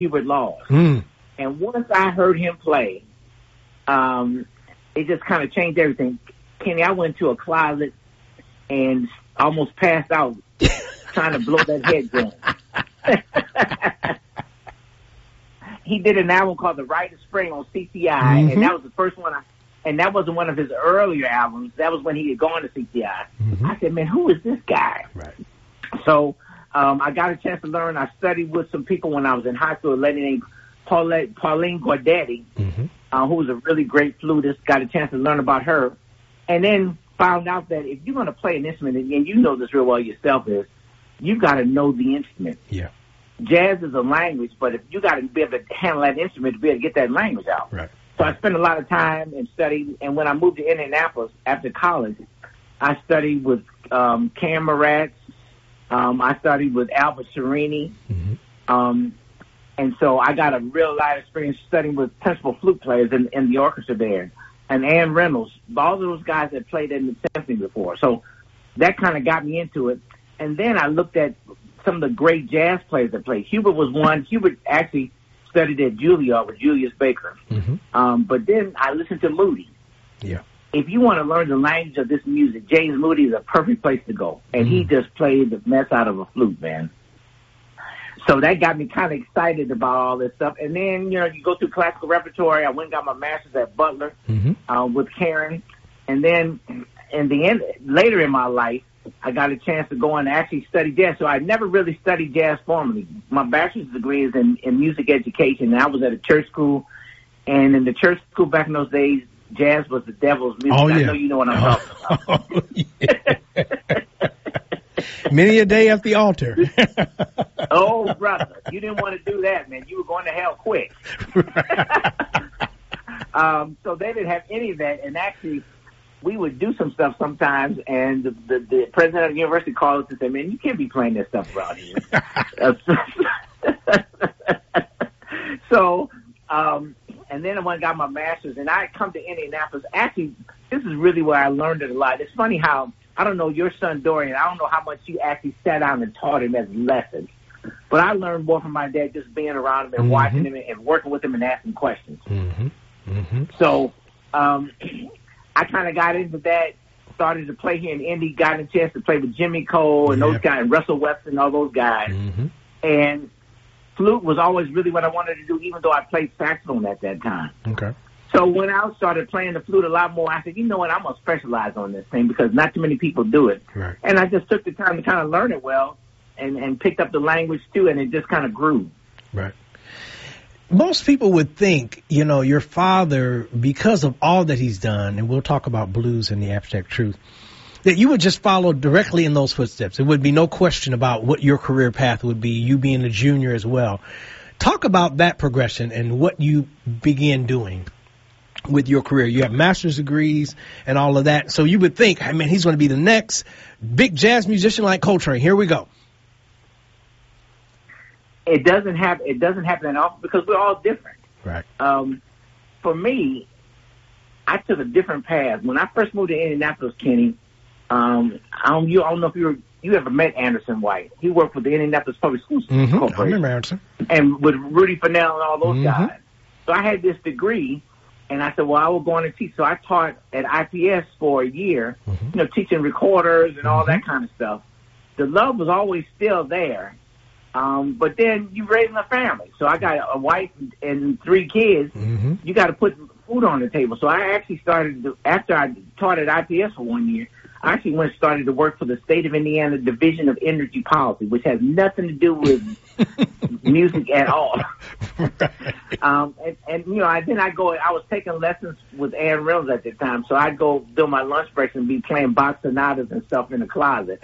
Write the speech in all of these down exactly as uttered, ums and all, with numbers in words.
Hubert Laws. Mm. And once I heard him play, um, it just kind of changed everything. Kenny, I went to a closet and almost passed out trying to blow that head drum. He did an album called The Rite of Spring on C C I, mm-hmm. and that was the first one. I, and that wasn't one of his earlier albums. That was when he had gone to C C I. Mm-hmm. I said, man, who is this guy? Right. So um, I got a chance to learn. I studied with some people when I was in high school, a lady named Paulette, Pauline Guardetti, mm-hmm. uh, who was a really great flutist. Got a chance to learn about her. And then found out that if you're going to play an instrument, and you know this real well yourself, is you've got to know the instrument. Yeah. Jazz is a language, but if you got to be able to handle that instrument to be able to get that language out. Right. So I spent a lot of time and studied, and when I moved to Indianapolis after college, I studied with um, Cam Moratz. Um, I studied with Albert Serini. Mm-hmm. Um, and so I got a real lot of experience studying with principal flute players in, in the orchestra there. And Ann Reynolds, all those guys that played in the symphony before. So that kind of got me into it. And then I looked at some of the great jazz players that played. Hubert was one. Hubert actually studied at Juilliard with Julius Baker. Mm-hmm. Um, but then I listened to Moody. Yeah. If you want to learn the language of this music, James Moody is a perfect place to go. And mm-hmm. he just played the mess out of a flute, man. So that got me kind of excited about all this stuff. And then, you know, you go through classical repertory. I went and got my master's at Butler mm-hmm. uh, with Karen. And then in the end, later in my life, I got a chance to go and actually study jazz. So I never really studied jazz formally. My bachelor's degree is in, in music education, and I was at a church school. And in the church school back in those days, jazz was the devil's music. Oh, yeah. I know you know what I'm talking about. Oh, yeah. Many a day at the altar. Oh, brother, you didn't want to do that, man. You were going to hell quick. um, so they didn't have any of that, and actually, we would do some stuff sometimes, and the, the, the president of the university called us and said, man, you can't be playing this stuff around here. so, um, and then I went and got my master's, and I come to Indianapolis. Actually, this is really where I learned it a lot. It's funny how, I don't know, your son Dorian, I don't know how much you actually sat down and taught him as lessons, but I learned more from my dad just being around him and mm-hmm. watching him and working with him and asking questions. Mm-hmm. Mm-hmm. So, um, I kind of got into that, started to play here in Indy, got a chance to play with Jimmy Cole and yeah. those guys, and Russell Weston, all those guys. Mm-hmm. And flute was always really what I wanted to do, even though I played saxophone at that time. Okay. So when I started playing the flute a lot more, I said, you know what, I'm going to specialize on this thing because not too many people do it. Right. And I just took the time to kind of learn it well and, and picked up the language too, and it just kind of grew. Right. Most people would think, you know, your father, because of all that he's done, and we'll talk about blues and the abstract truth, that you would just follow directly in those footsteps. There would be no question about what your career path would be, you being a junior as well. Talk about that progression and what you began doing with your career. You have master's degrees and all of that. So you would think, I mean, he's going to be the next big jazz musician like Coltrane. Here we go. It doesn't have it doesn't happen that often because we're all different. Right. Um, for me, I took a different path. When I first moved to Indianapolis, Kenny, um, I don't you I don't know if you were, you ever met Anderson White. He worked for the Indianapolis Public Schools mm-hmm. Corporation. I remember Anderson. And with Rudy Fennell and all those mm-hmm. guys. So I had this degree, and I said, well, I will go on and teach. So I taught at I P S for a year, mm-hmm. you know, teaching recorders and mm-hmm. all that kind of stuff. The love was always still there. Um, but then you raising a family. So I got a wife and three kids. Mm-hmm. You got to put food on the table. So I actually started, to, after I taught at I P S for one year, I actually went and started to work for the State of Indiana Division of Energy Policy, which has nothing to do with music at all. Right. Um, and, and, you know, I, then I go, I was taking lessons with Ann Reynolds at the time. So I'd go do my lunch breaks and be playing Bach sonatas and stuff in the closet.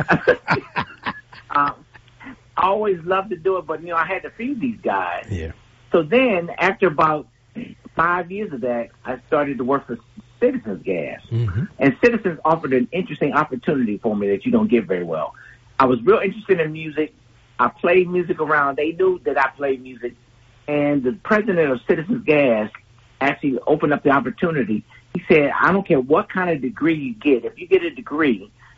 um, I always loved to do it, but, you know, I had to feed these guys. Yeah. So then, after about five years of that, I started to work for Citizens Gas. Mm-hmm. And Citizens offered an interesting opportunity for me that you don't get very well. I was real interested in music. I played music around. They knew that I played music. And the president of Citizens Gas actually opened up the opportunity. He said, I don't care what kind of degree you get. If you get a degree,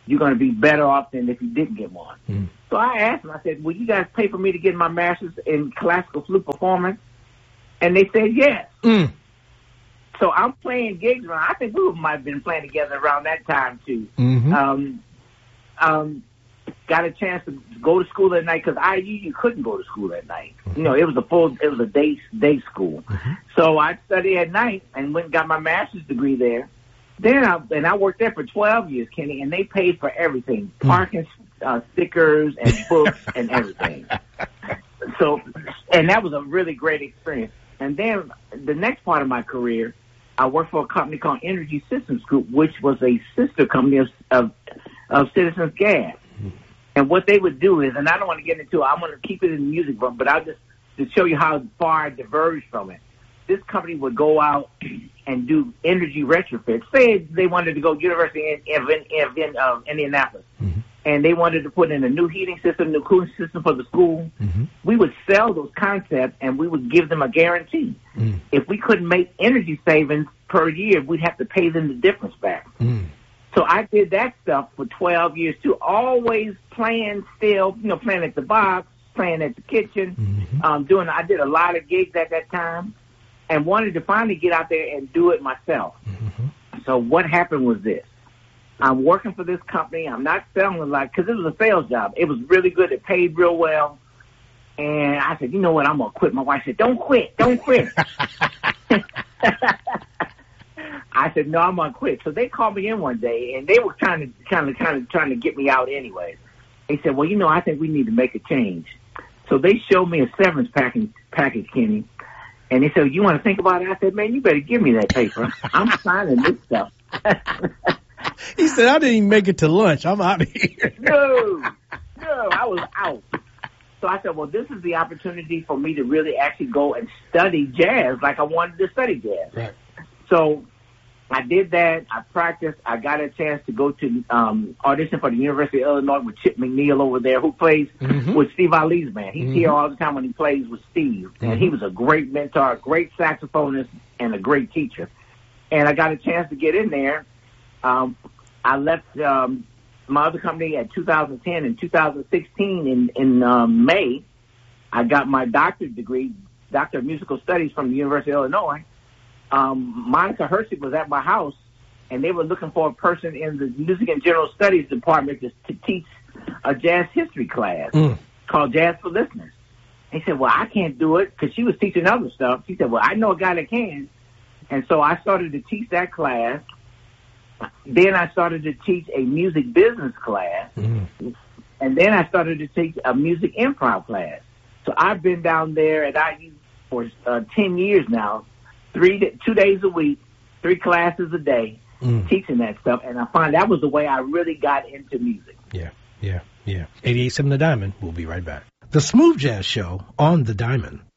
you're going to be better off than if you didn't get one. Mm. So I asked them, I said, will you guys pay for me to get my master's in classical flute performance? And they said yes. Mm. So I'm playing gigs around. I think we might have been playing together around that time, too. Mm-hmm. Um, um, got a chance to go to school at night because I U you couldn't go to school at night. Mm-hmm. You know, it was a full, it was a day day school. Mm-hmm. So I studied at night and went and got my master's degree there. Then I, and I worked there for twelve years, Kenny, and they paid for everything, mm. parking uh, stickers and books and everything. So, and that was a really great experience. And then the next part of my career, I worked for a company called Energy Systems Group, which was a sister company of of, of Citizens Gas. Mm. And what they would do is, and I don't want to get into it, I'm going to keep it in the music, but, but I'll just to show you how far I diverged from it. This company would go out and do energy retrofits. Say they wanted to go University of in, in, in, uh, Indianapolis, mm-hmm. and they wanted to put in a new heating system, new cooling system for the school. Mm-hmm. We would sell those concepts, and we would give them a guarantee. Mm. If we couldn't make energy savings per year, we'd have to pay them the difference back. Mm. So I did that stuff for twelve years, too, always playing still, you know, playing at the box, playing at the kitchen, mm-hmm. um, doing. I did a lot of gigs at that time. And wanted to finally get out there and do it myself. Mm-hmm. So what happened was this. I'm working for this company. I'm not selling a lot because it was a sales job. It was really good. It paid real well. And I said, you know what? I'm going to quit. My wife said, don't quit. Don't quit. I said, no, I'm going to quit. So they called me in one day, and they were trying to kind of, kind of trying to get me out anyway. They said, well, you know, I think we need to make a change. So they showed me a severance package, package Kenny. And they said, you want to think about it? I said, man, you better give me that paper. I'm signing this stuff. He said, I didn't even make it to lunch. I'm out of here. No, no, I was out. So I said, well, this is the opportunity for me to really actually go and study jazz like I wanted to study jazz. Right. So I did that. I practiced. I got a chance to go to um, audition for the University of Illinois with Chip McNeil over there, who plays mm-hmm. with Steve Ali's band. He's mm-hmm. here all the time when he plays with Steve. Mm-hmm. And he was a great mentor, a great saxophonist, and a great teacher. And I got a chance to get in there. Um, I left um, my other company at two thousand ten. In two thousand sixteen, in, in um, May, I got my doctorate degree, Doctor of Musical Studies from the University of Illinois. Um, Monica Hersig was at my house, and they were looking for a person in the Music and General Studies department to, to teach a jazz history class mm. called Jazz for Listeners. He said, well, I can't do it because she was teaching other stuff. She said, well, I know a guy that can. And so I started to teach that class. Then I started to teach a music business class. Mm. And then I started to teach a music improv class. So I've been down there at I U for uh, ten years now. Three, two days a week, three classes a day, mm. teaching that stuff. And I find that was the way I really got into music. Yeah, yeah, yeah. eighty-eight point seven The Diamond. We'll be right back. The Smooth Jazz Show on The Diamond.